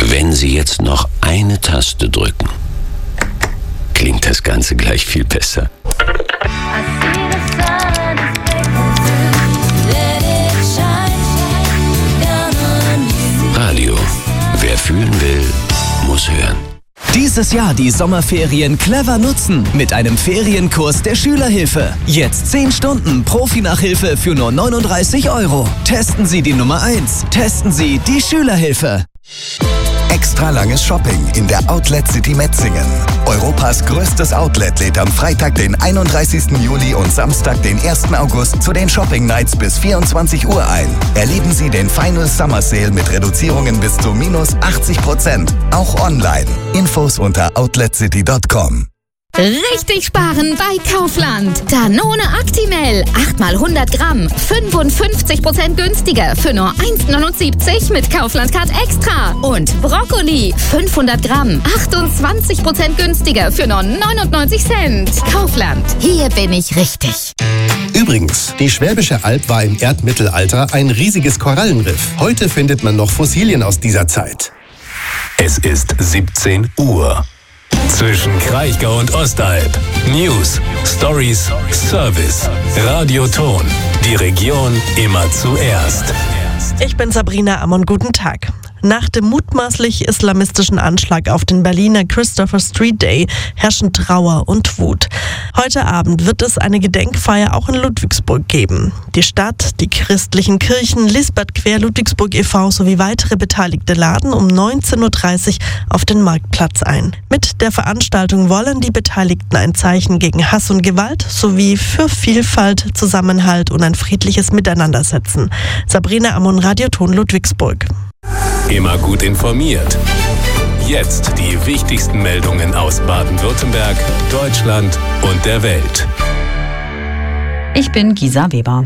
Wenn Sie jetzt noch eine Taste drücken, klingt das Ganze gleich viel besser. Radio. Wer fühlen will, muss hören. Dieses Jahr die Sommerferien clever nutzen mit einem Ferienkurs der Schülerhilfe. Jetzt 10 Stunden Profi-Nachhilfe für nur 39 €. Testen Sie die Nummer 1. Testen Sie die Schülerhilfe. Extra langes Shopping in der Outlet City Metzingen. Europas größtes Outlet lädt am Freitag, den 31. Juli und Samstag, den 1. August zu den Shopping Nights bis 24 Uhr ein. Erleben Sie den Final Summer Sale mit Reduzierungen bis zu minus 80%. Auch online. Infos unter outletcity.com. Richtig sparen bei Kaufland. Danone Actimel, 8x100 Gramm, 55% günstiger für nur 1,79 mit Kaufland-Card Extra. Und Brokkoli, 500 Gramm, 28% günstiger für nur 99 Cent. Kaufland, hier bin ich richtig. Übrigens, die Schwäbische Alb war im Erdmittelalter ein riesiges Korallenriff. Heute findet man noch Fossilien aus dieser Zeit. Es ist 17 Uhr. Zwischen Kraichgau und Ostalb. News, Stories, Service. Radio Ton. Die Region immer zuerst. Ich bin Sabrina Ammon, guten Tag. Nach dem mutmaßlich islamistischen Anschlag auf den Berliner Christopher Street Day herrschen Trauer und Wut. Heute Abend wird es eine Gedenkfeier auch in Ludwigsburg geben. Die Stadt, die christlichen Kirchen, Lisbeth Quer, Ludwigsburg e.V. sowie weitere Beteiligte laden um 19.30 Uhr auf den Marktplatz ein. Mit der Veranstaltung wollen die Beteiligten ein Zeichen gegen Hass und Gewalt sowie für Vielfalt, Zusammenhalt und ein friedliches Miteinander setzen. Sabrina Ammon, Radio Ton Ludwigsburg. Immer gut informiert. Jetzt die wichtigsten Meldungen aus Baden-Württemberg, Deutschland und der Welt. Ich bin Gisa Weber.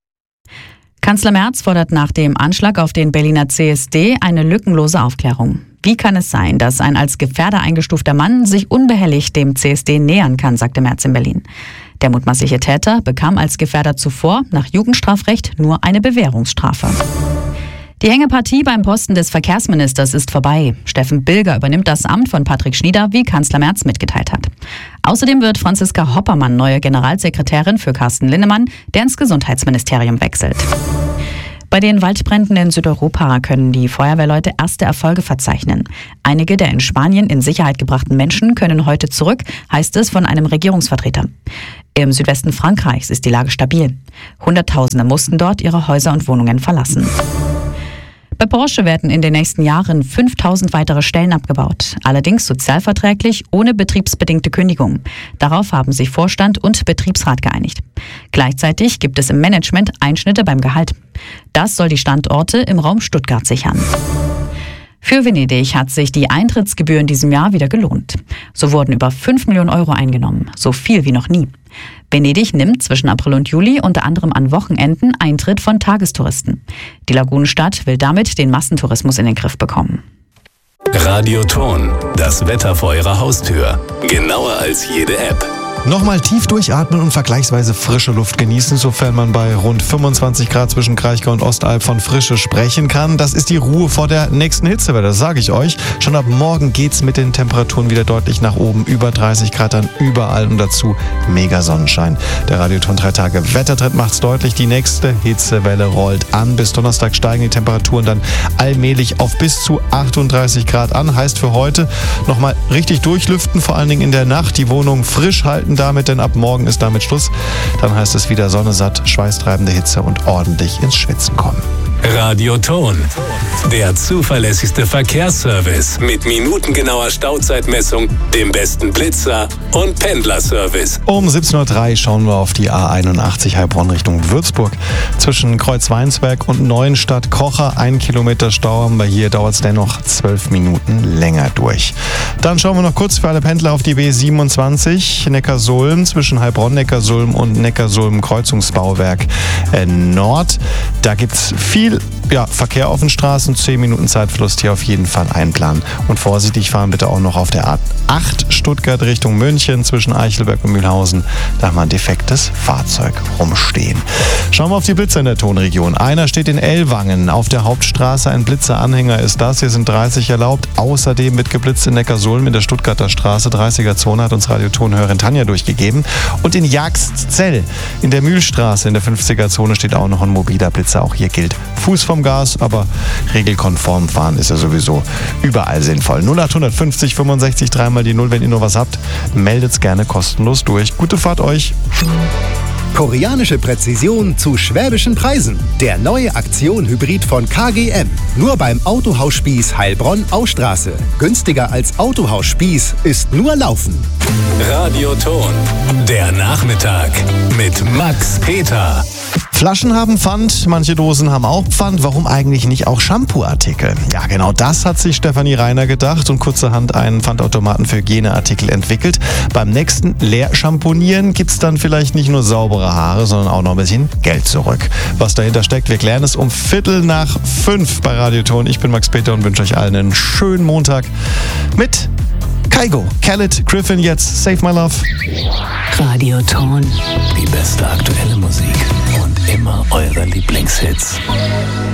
Kanzler Merz fordert nach dem Anschlag auf den Berliner CSD eine lückenlose Aufklärung. Wie kann es sein, dass ein als Gefährder eingestufter Mann sich unbehelligt dem CSD nähern kann, sagte Merz in Berlin. Der mutmaßliche Täter bekam als Gefährder zuvor nach Jugendstrafrecht nur eine Bewährungsstrafe. Die enge Partie beim Posten des Verkehrsministers ist vorbei. Steffen Bilger übernimmt das Amt von Patrick Schnieder, wie Kanzler Merz mitgeteilt hat. Außerdem wird Franziska Hoppermann neue Generalsekretärin für Carsten Linnemann, der ins Gesundheitsministerium wechselt. Bei den Waldbränden in Südeuropa können die Feuerwehrleute erste Erfolge verzeichnen. Einige der in Spanien in Sicherheit gebrachten Menschen können heute zurück, heißt es von einem Regierungsvertreter. Im Südwesten Frankreichs ist die Lage stabil. Hunderttausende mussten dort ihre Häuser und Wohnungen verlassen. Bei Porsche werden in den nächsten Jahren 5000 weitere Stellen abgebaut. Allerdings sozialverträglich, ohne betriebsbedingte Kündigung. Darauf haben sich Vorstand und Betriebsrat geeinigt. Gleichzeitig gibt es im Management Einschnitte beim Gehalt. Das soll die Standorte im Raum Stuttgart sichern. Für Venedig hat sich die Eintrittsgebühr in diesem Jahr wieder gelohnt. So wurden über 5 Millionen Euro eingenommen, so viel wie noch nie. Venedig nimmt zwischen April und Juli unter anderem an Wochenenden Eintritt von Tagestouristen. Die Lagunenstadt will damit den Massentourismus in den Griff bekommen. Radio Ton, das Wetter vor Ihrer Haustür. Genauer als jede App. Nochmal tief durchatmen und vergleichsweise frische Luft genießen, sofern man bei rund 25 Grad zwischen Kraichgau und Ostalb von Frische sprechen kann. Das ist die Ruhe vor der nächsten Hitzewelle, das sage ich euch. Schon ab morgen geht's mit den Temperaturen wieder deutlich nach oben. Über 30 Grad dann überall und dazu mega Sonnenschein. Der Radioton 3 Tage Wettertrend macht's deutlich. Die nächste Hitzewelle rollt an. Bis Donnerstag steigen die Temperaturen dann allmählich auf bis zu 38 Grad an. Heißt für heute nochmal richtig durchlüften, vor allen Dingen in der Nacht. Die Wohnung frisch halten damit, denn ab morgen ist damit Schluss. Dann heißt es wieder Sonne satt, schweißtreibende Hitze und ordentlich ins Schwitzen kommen. Radio Ton, der zuverlässigste Verkehrsservice mit minutengenauer Stauzeitmessung, dem besten Blitzer und Pendlerservice. Um 17.03 Uhr schauen wir auf die A81 Heilbronn Richtung Würzburg. Zwischen Kreuzweinsberg und Neuenstadt-Kocher 1 Kilometer Stau, aber hier dauert es dennoch 12 Minuten länger durch. Dann schauen wir noch kurz für alle Pendler auf die B27 Neckarsulm zwischen Heilbronn, Neckarsulm und Neckarsulm Kreuzungsbauwerk Nord. Da gibt es viele Viel Verkehr auf den Straßen, 10 Minuten Zeitverlust hier auf jeden Fall einplanen. Und vorsichtig fahren bitte auch noch auf der A8 Stuttgart Richtung München zwischen Eichelberg und Mühlhausen. Da haben wir ein defektes Fahrzeug rumstehen. Schauen wir auf die Blitzer in der Tonregion. Einer steht in Ellwangen auf der Hauptstraße. Ein Blitzeranhänger ist das. Hier sind 30 erlaubt. Außerdem wird geblitzt in Neckarsulm in der Stuttgarter Straße. 30er-Zone hat uns Radiotonhörerin Tanja durchgegeben. Und in Jagszell in der Mühlstraße in der 50er-Zone steht auch noch ein mobiler Blitzer. Auch hier gilt Fuß vom Gas, aber regelkonform fahren ist ja sowieso überall sinnvoll. 0850 65 3 die 0, wenn ihr noch was habt, meldet's gerne kostenlos durch. Gute Fahrt euch! Koreanische Präzision zu schwäbischen Preisen. Der neue Aktion-Hybrid von KGM. Nur beim Autohaus Spieß Heilbronn-Austraße. Günstiger als Autohaus Spieß ist nur Laufen. Radioton, der Nachmittag mit Max Peter. Flaschen haben Pfand, manche Dosen haben auch Pfand. Warum eigentlich nicht auch Shampoo-Artikel? Ja, genau das hat sich Stefanie Reiner gedacht und kurzerhand einen Pfandautomaten für Hygieneartikel entwickelt. Beim nächsten Leerschamponieren gibt's dann vielleicht nicht nur saubere Haare, sondern auch noch ein bisschen Geld zurück. Was dahinter steckt, wir klären es um 4:45 bei Radioton. Ich bin Max Peter und wünsche euch allen einen schönen Montag mit Kygo, Khaled, Griffin jetzt, Save My Love. Radioton. Die beste aktuelle Musik und immer eure Lieblingshits.